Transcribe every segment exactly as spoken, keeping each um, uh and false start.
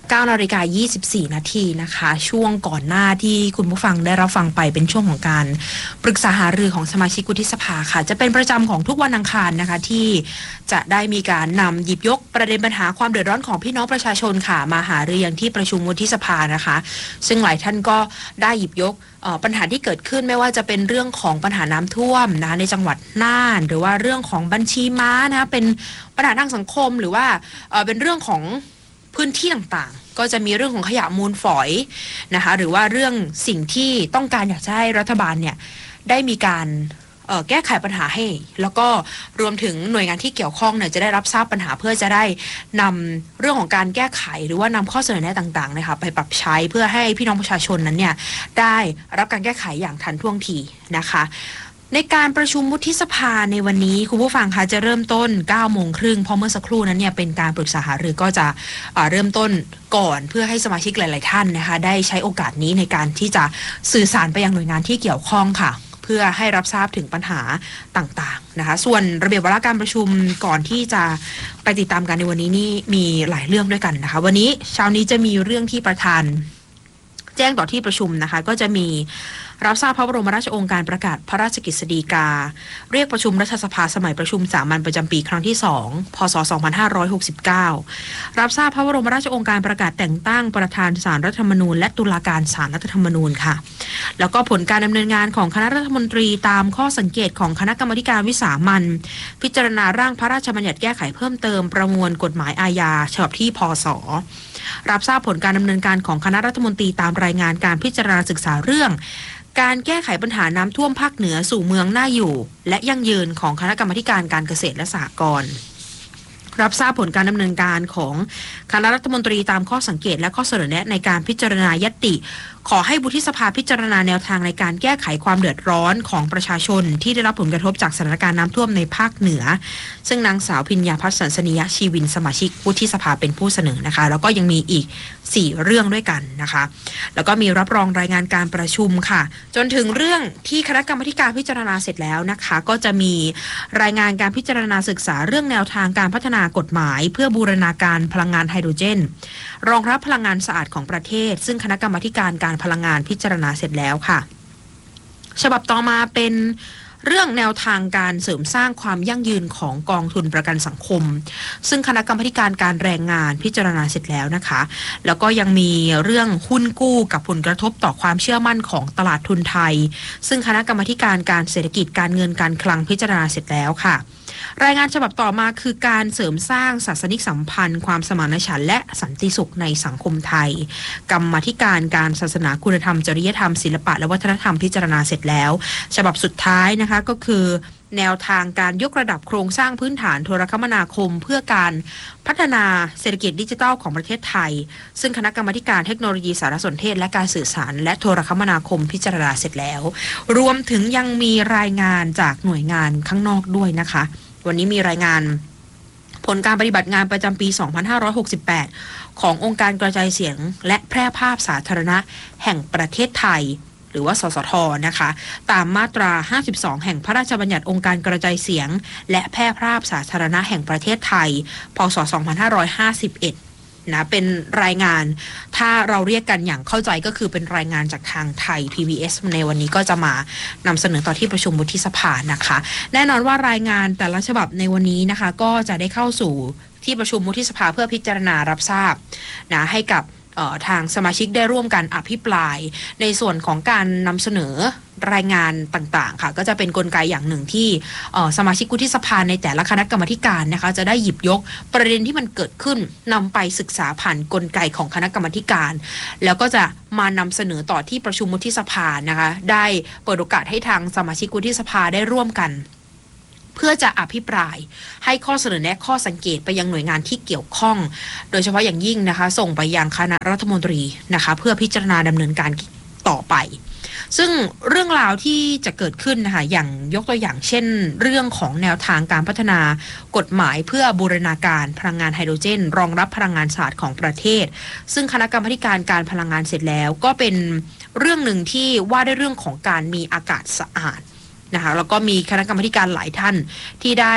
เก้านาฬิกายี่สิบสี่นาทีนะคะช่วงก่อนหน้าที่คุณผู้ฟังได้รับฟังไปเป็นช่วงของการปรึกษาหารือของสมาชิกวุฒิสภาค่ะจะเป็นประจำของทุกวันอังคารนะคะที่จะได้มีการนำหยิบยกประเด็นปัญหาความเดือดร้อนของพี่น้องประชาชนค่ะมาหารืออย่างที่ประชุมวุฒิสภานะคะซึ่งหลายท่านก็ได้หยิบยกปัญหาที่เกิดขึ้นไม่ว่าจะเป็นเรื่องของปัญหาน้ำท่วมนะคะในจังหวัดน่านหรือว่าเรื่องของบัญชีม้านะคะเป็นปัญหาทางสังคมหรือว่าเป็นเรื่องของพื้นที่ต่างๆก็จะมีเรื่องของขยะมูลฝอยนะคะหรือว่าเรื่องสิ่งที่ต้องการอยากจะให้รัฐบาลเนี่ยได้มีการแก้ไขปัญหาให้แล้วก็รวมถึงหน่วยงานที่เกี่ยวข้องเนี่ยจะได้รับทราบปัญหาเพื่อจะได้นำเรื่องของการแก้ไขหรือว่านำข้อเสนอแนะต่างๆนะคะไปปรับใช้เพื่อให้พี่น้องประชาชนนั้นเนี่ยได้รับการแก้ไขอย่างทันท่วงทีนะคะในการประชุมวุฒิสภาในวันนี้คุณผู้ฟังคะจะเริ่มต้น เก้าโมงครึ่งเพราะเมื่อสักครู่นั้นเนี่ยเป็นการปรึกษาหารือก็จะเริ่มต้นก่อนเพื่อให้สมาชิกหลายๆท่านนะคะได้ใช้โอกาสนี้ในการที่จะสื่อสารไปยังหน่วยงานที่เกี่ยวข้องค่ะเพื่อให้รับทราบถึงปัญหาต่างๆนะคะส่วนระเบียบวาระการประชุมก่อนที่จะไปติดตามกันในวันนี้นี่มีหลายเรื่องด้วยกันนะคะวันนี้เช้านี้จะมีเรื่องที่ประธานแจ้งต่อที่ประชุมนะคะก็จะมีรับทราบพระบรมราชโองการประกาศพระราชกฤษฎีกาเรียกประชุมรัฐสภาสมัยประชุมสามัญประจำปีครั้งที่สองพ.ศ. สองพันห้าร้อยหกสิบเก้ารับทราบพระบรมราชโองการประกาศแต่งตั้งประธานศาลรัฐธรรมนูญและตุลาการศาลรัฐธรรมนูญค่ะแล้วก็ผลการดำเนินงานของคณะรัฐมนตรีตามข้อสังเกตของคณะกรรมาการวิสามัญพิจารณาร่างพระราชบัญญัติแก้ไขเพิ่มเติมประมวลกฎหมายอาญาฉบับที่พ.ศ.รับทราบผลการดำเนินการของคณะรัฐมนตรีตามรายงานการพิจารณาศึกษาเรื่องการแก้ไขปัญหาน้ำท่วมภาคเหนือสู่เมืองน่าอยู่และยั่งยืนของคณะกรรมาการการเกษตรและสหกรณ์รับทราบผลการดำเนินการของคณะรัฐมนตรีตามข้อสังเกตและข้อเสนอแนะในการพิจารณาญัตติขอให้วุฒิสภาพิจารณาแนวทางในการแก้ไขความเดือดร้อนของประชาชนที่ได้รับผลกระทบจากสถานการณ์น้ำท่วมในภาคเหนือซึ่งนางสาวพิญญาพัฒน์สันสนียชีวินสมาชิกวุฒิสภาเป็นผู้เสนอนะคะแล้วก็ยังมีอีกสี่เรื่องด้วยกันนะคะแล้วก็มีรับรองรายงานการประชุมค่ะจนถึงเรื่องที่คณะกรรมาการพิจารณาเสร็จแล้วนะคะก็จะมีรายงานการพิจารณาศึกษาเรื่องแนวทางการพัฒนากฎหมายเพื่อบูรณาการพลังงานไฮโดรเจนรองรับพลังงานสะอาดของประเทศซึ่งคณะกรรมาการการพลังงานพิจารณาเสร็จแล้วค่ะฉบับต่อมาเป็นเรื่องแนวทางการเสริมสร้างความยั่งยืนของกองทุนประกันสังคมซึ่งคณะกรรมาการการแรงงานพิจารณาเสร็จแล้วนะคะแล้วก็ยังมีเรื่องหุ้นกู้กับผลกระทบต่อความเชื่อมั่นของตลาดทุนไทยซึ่งคณะกรรมาการการเศรษฐกิจการเงินการคลังพิจารณาเสร็จแล้วค่ะรายงานฉบับต่อมาคือการเสริมสร้างศาสนิกสัมพันธ์ความสมานฉันท์และสันติสุขในสังคมไทยกรรมาธิการการศาสนาคุณธรรมจริยธรรมศิลปะและวัฒนธรรมพิจารณาเสร็จแล้วฉบับสุดท้ายนะคะก็คือแนวทางการยกระดับโครงสร้างพื้นฐานโทรคมนาคมเพื่อการพัฒนาเศรษฐกิจดิจิทัลของประเทศไทยซึ่งคณะกรรมาการเทคโนโลยีสารสนเทศและการสื่อสารและโทรคมนาคมพิจารณาเสร็จแล้วรวมถึงยังมีรายงานจากหน่วยงานข้างนอกด้วยนะคะวันนี้มีรายงานผลการปฏิบัติงานประจำปี สองพันห้าร้อยหกสิบแปด ขององค์การกระจายเสียงและแพร่ภาพสาธารณะแห่งประเทศไทยหรือว่าสสทนะคะตามมาตราห้าสิบสองแห่งพระราชบัญญัติองค์การกระจายเสียงและแพร่ภาพสาธารณะแห่งประเทศไทยพ.ศ. สองพันห้าร้อยห้าสิบเอ็ดนะเป็นรายงานถ้าเราเรียกกันอย่างเข้าใจก็คือเป็นรายงานจากทางไทย พี บี เอส ในวันนี้ก็จะมานำเสนอต่อที่ประชุมวุฒิสภานะคะแน่นอนว่ารายงานแต่ละฉบับในวันนี้นะคะก็จะได้เข้าสู่ที่ประชุมวุฒิสภาเพื่อพิจารณารับทราบนะให้กับทางสมาชิกได้ร่วมกันอภิปรายในส่วนของการนำเสนอรายงานต่างๆค่ะก็จะเป็นกลไกอย่างหนึ่งที่สมาชิกวุฒิสภาในแต่ละคณะกรรมาการนะคะจะได้หยิบยกประเด็นที่มันเกิดขึ้นนำไปศึกษาผ่านกลไกของคณะกรรมาการแล้วก็จะมานำเสนอต่อที่ประชุมวุฒิสภานะคะได้เปิดโอกาสให้ทางสมาชิกวุฒิสภาได้ร่วมกันเพื่อจะอภิปรายให้ข้อเสนอแนะข้อสังเกตไปยังหน่วยงานที่เกี่ยวข้องโดยเฉพาะอย่างยิ่งนะคะส่งไปยังคณะรัฐมนตรีนะคะเพื่อพิจารณาดำเนินการต่อไปซึ่งเรื่องราวที่จะเกิดขึ้นนะคะอย่างยกตัวอย่างเช่นเรื่องของแนวทางการพัฒนากฎหมายเพื่อบูรณาการพลังงานไฮโดรเจนรองรับพลังงานสะอาดของประเทศซึ่งคณะกรรมาการการพลังงานเสร็จแล้วก็เป็นเรื่องหนึ่งที่ว่าด้วยเรื่องของการมีอากาศสะอาดนะคะแล้วก็มีคณะกรรมาการหลายท่านที่ได้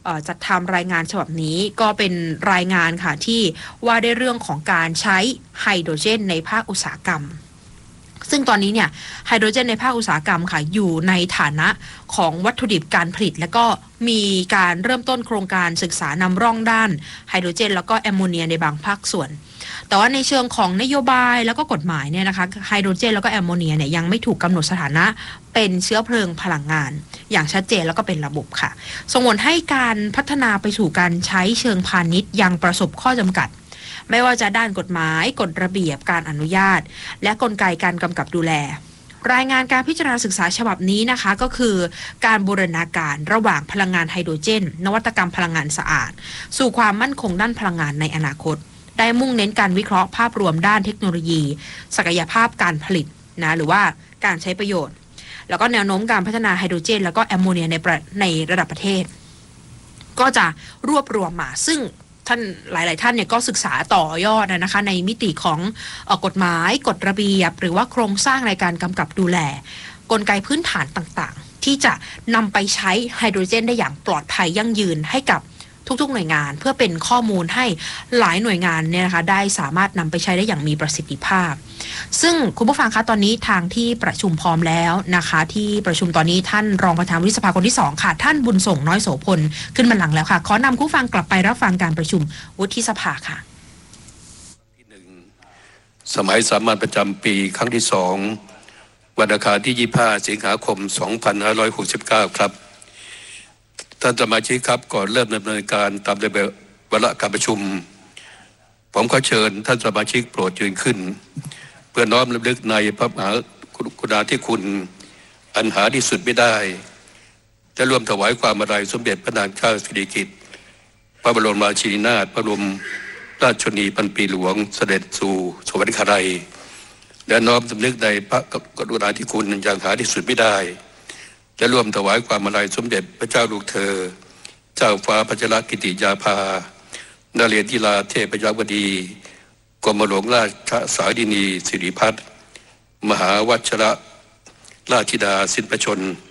จัดทำรายงานฉบับนี้ก็เป็นรายงานค่ะที่ว่าได้เรื่องของการใช้ไฮโดรเจนในภาคอุตสาหกรรมซึ่งตอนนี้เนี่ยไฮโดรเจนในภาคอุตสาหกรรมค่ะอยู่ในฐานะของวัตถุดิบการผลิตและก็มีการเริ่มต้นโครงการศึกษานำร่องด้านไฮโดรเจนแล้วก็แอมโมเนียในบางภาคส่วนแต่ว่าในเชิงของนโยบายแล้วก็กฎหมายเนี่ยนะคะไฮโดรเจนแล้วก็แอมโมเนียเนี่ยยังไม่ถูกกำหนดสถานะเป็นเชื้อเพลิงพลังงานอย่างชัดเจนแล้วก็เป็นระบบค่ะส่งผลให้การพัฒนาไปสู่การใช้เชิงพาณิชย์ยังประสบข้อจำกัดไม่ว่าจะด้านกฎหมายกฎระเบียบการอนุญาตและกลไกการกำกับดูแลรายงานการพิจารณาศึกษาฉบับนี้นะคะก็คือการบูรณาการระหว่างพลังงานไฮโดรเจนนวัตกรรมพลังงานสะอาดสู่ความมั่นคงด้านพลังงานในอนาคตได้มุ่งเน้นการวิเคราะห์ภาพรวมด้านเทคโนโลยีศักยภาพการผลิตนะหรือว่าการใช้ประโยชน์แล้วก็แนวโน้มการพัฒนาไฮโดรเจนแล้วก็แอมโมเนียในในระดับประเทศก็จะรวบรวมมาซึ่งท่านหลายๆท่านเนี่ยก็ศึกษาต่อยอดนะคะในมิติของเอ่อกฎหมายกฎระเบียบหรือว่าโครงสร้างในการกำกับดูแลกลไกพื้นฐานต่างๆที่จะนำไปใช้ไฮโดรเจนได้อย่างปลอดภัยยั่งยืนให้กับทุกๆหน่วยงานเพื่อเป็นข้อมูลให้หลายหน่วยงานเนี่ยนะคะได้สามารถนำไปใช้ได้อย่างมีประสิทธิภาพซึ่งคุณผู้ฟังคะตอนนี้ทางที่ประชุมพร้อมแล้วนะคะที่ประชุมตอนนี้ท่านรองประธานวุฒิสภาคนที่สองค่ะท่านบุญส่งน้อยโสพลขึ้นบัลลังก์แล้วค่ะขอนำผู้ฟังกลับไปรับฟังการประชุมวุฒิสภาค่ะที่หนึ่งสมัยสามัญประจำปีครั้งที่สองวันอังคารที่ยี่สิบห้าสิงหาคมสองพันห้าร้อยหกสิบเก้าครับท่านสมาชิกครับก่อนเริ่มดำเนินการตามระเบียบวาระการประชุมผมขอเชิญท่านสมาชิกโปรดยืนขึ้นเพื่อน้อมรำลึกในพระมหากรุณาธิคุณอันหาที่สุดไม่ได้จะร่วมถวายความอาลัยสมเด็จพระนางเจ้าสิริกิติ์พระบรมราชินีนาถพระบรมราชชนนีพันปีหลวงเสด็จสู่สวรรคาลัยและน้อมสำนึกในพระกรุณาธิคุณอย่างหาที่สุดไม่ได้และร่วมถวายความอาลัยสมเด็จพระเจ้าลูกเธอเจ้าฟ้าพัชรกิติยาภานเรศธิราเทพยวดีกรมหลวงราชสาดินีสิริพัฒน์มหาวัชรราชธิดาสินปชน